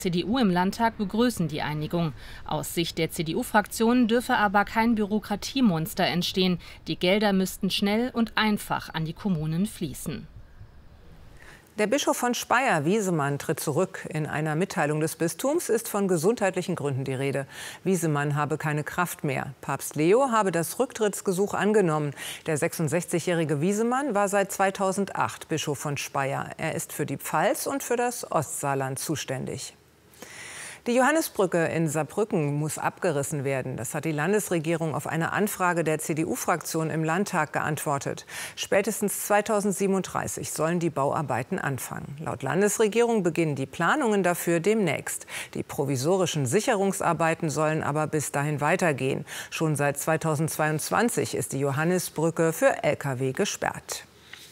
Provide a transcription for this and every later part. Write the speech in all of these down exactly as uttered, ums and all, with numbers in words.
C D U im Landtag begrüßen die Einigung. Aus Sicht der C D U-Fraktion dürfe aber kein Bürokratiemonster entstehen. Die Gelder müssten schnell und einfach an die Kommunen fließen. Der Bischof von Speyer, Wiesemann, tritt zurück. In einer Mitteilung des Bistums ist von gesundheitlichen Gründen die Rede. Wiesemann habe keine Kraft mehr. Papst Leo habe das Rücktrittsgesuch angenommen. Der sechsundsechzigjährige Wiesemann war seit zweitausendacht Bischof von Speyer. Er ist für die Pfalz und für das Ostsaarland zuständig. Die Johannisbrücke in Saarbrücken muss abgerissen werden. Das hat die Landesregierung auf eine Anfrage der C D U-Fraktion im Landtag geantwortet. Spätestens zweitausendsiebenunddreißig sollen die Bauarbeiten anfangen. Laut Landesregierung beginnen die Planungen dafür demnächst. Die provisorischen Sicherungsarbeiten sollen aber bis dahin weitergehen. Schon seit zweitausendzweiundzwanzig ist die Johannisbrücke für L K W gesperrt.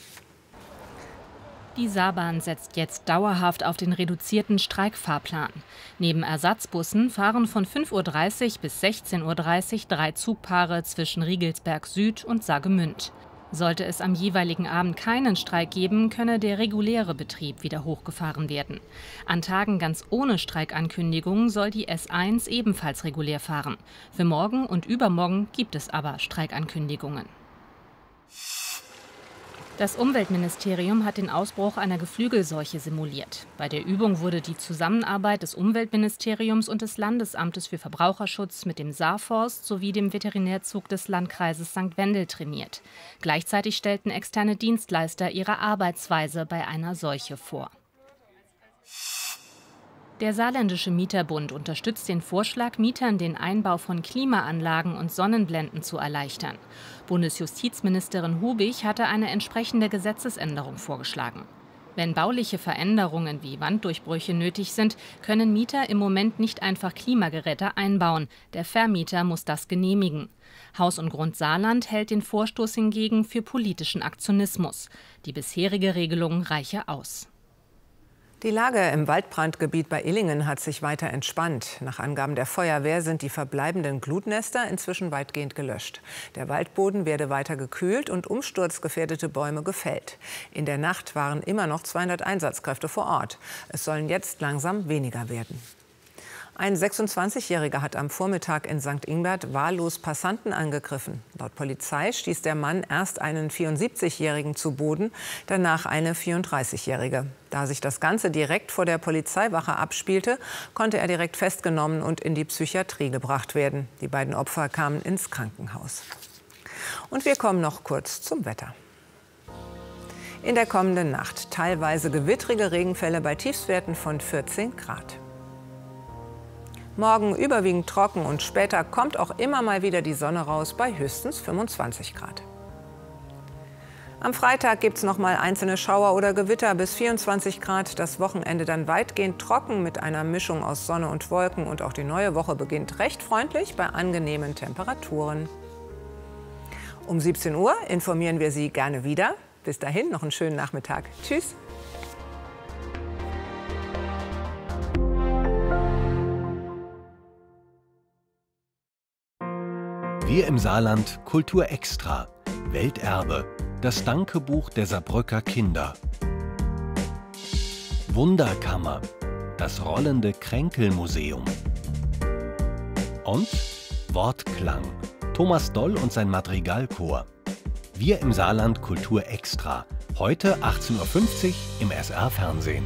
Die Saarbahn setzt jetzt dauerhaft auf den reduzierten Streikfahrplan. Neben Ersatzbussen fahren von fünf Uhr dreißig bis sechzehn Uhr dreißig drei Zugpaare zwischen Riegelsberg Süd und Saargemünd. Sollte es am jeweiligen Abend keinen Streik geben, könne der reguläre Betrieb wieder hochgefahren werden. An Tagen ganz ohne Streikankündigung soll die S eins ebenfalls regulär fahren. Für morgen und übermorgen gibt es aber Streikankündigungen. Das Umweltministerium hat den Ausbruch einer Geflügelseuche simuliert. Bei der Übung wurde die Zusammenarbeit des Umweltministeriums und des Landesamtes für Verbraucherschutz mit dem Saarforst sowie dem Veterinärzug des Landkreises Sankt Wendel trainiert. Gleichzeitig stellten externe Dienstleister ihre Arbeitsweise bei einer Seuche vor. Der Saarländische Mieterbund unterstützt den Vorschlag, Mietern den Einbau von Klimaanlagen und Sonnenblenden zu erleichtern. Bundesjustizministerin Hubig hatte eine entsprechende Gesetzesänderung vorgeschlagen. Wenn bauliche Veränderungen wie Wanddurchbrüche nötig sind, können Mieter im Moment nicht einfach Klimageräte einbauen. Der Vermieter muss das genehmigen. Haus und Grund Saarland hält den Vorstoß hingegen für politischen Aktionismus. Die bisherige Regelung reiche aus. Die Lage im Waldbrandgebiet bei Illingen hat sich weiter entspannt. Nach Angaben der Feuerwehr sind die verbleibenden Glutnester inzwischen weitgehend gelöscht. Der Waldboden werde weiter gekühlt und umsturzgefährdete Bäume gefällt. In der Nacht waren immer noch zweihundert Einsatzkräfte vor Ort. Es sollen jetzt langsam weniger werden. Ein sechsundzwanzigjähriger hat am Vormittag in Sankt Ingbert wahllos Passanten angegriffen. Laut Polizei stieß der Mann erst einen vierundsiebzigjährigen zu Boden, danach eine vierunddreißigjährige. Da sich das Ganze direkt vor der Polizeiwache abspielte, konnte er direkt festgenommen und in die Psychiatrie gebracht werden. Die beiden Opfer kamen ins Krankenhaus. Und wir kommen noch kurz zum Wetter. In der kommenden Nacht teilweise gewittrige Regenfälle bei Tiefstwerten von vierzehn Grad. Morgen überwiegend trocken und später kommt auch immer mal wieder die Sonne raus bei höchstens fünfundzwanzig Grad. Am Freitag gibt es noch mal einzelne Schauer oder Gewitter bis vierundzwanzig Grad. Das Wochenende dann weitgehend trocken mit einer Mischung aus Sonne und Wolken. Und auch die neue Woche beginnt recht freundlich bei angenehmen Temperaturen. Um siebzehn Uhr informieren wir Sie gerne wieder. Bis dahin noch einen schönen Nachmittag. Tschüss. Wir im Saarland Kultur Extra, Welterbe, das Dankebuch der Saarbrücker Kinder. Wunderkammer, das rollende Kränkelmuseum. Und Wortklang, Thomas Doll und sein Madrigalchor. Wir im Saarland Kultur Extra, heute achtzehn Uhr fünfzig im S R-Fernsehen.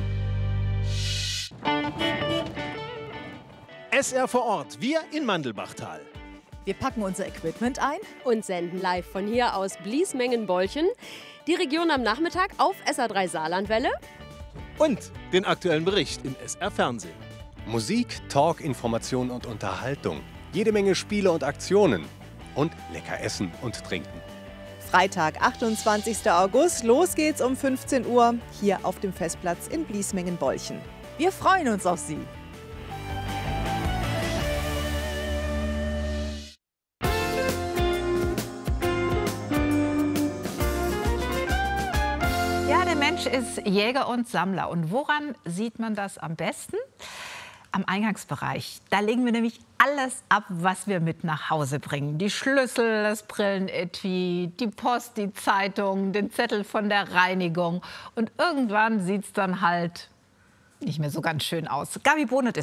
S R vor Ort, wir in Mandelbachtal. Wir packen unser Equipment ein und senden live von hier aus Bliesmengen-Bolchen. Die Region am Nachmittag auf S R drei Saarlandwelle. Und den aktuellen Bericht im S R-Fernsehen. Musik, Talk, Information und Unterhaltung. Jede Menge Spiele und Aktionen. Und lecker essen und trinken. Freitag, achtundzwanzigster August. Los geht's um fünfzehn Uhr hier auf dem Festplatz in Bliesmengen-Bolchen. Wir freuen uns auf Sie. Ist Jäger und Sammler. Und woran sieht man das am besten? Am Eingangsbereich. Da legen wir nämlich alles ab, was wir mit nach Hause bringen. Die Schlüssel, das Brillenetui, die Post, die Zeitung, den Zettel von der Reinigung. Und irgendwann sieht es dann halt nicht mehr so ganz schön aus. Gabi Bohnet